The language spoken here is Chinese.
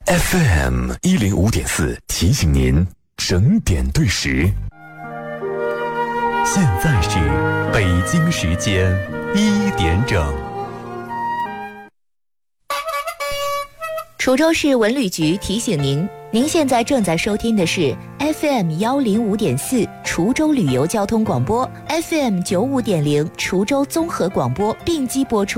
FM105.4提醒您整点对时。现在是北京时间1点整。 滁州市文旅局提醒您，您现在正在收听的是 FM105.4 滁州旅游交通广播， FM95.0 滁州综合广播并机播出。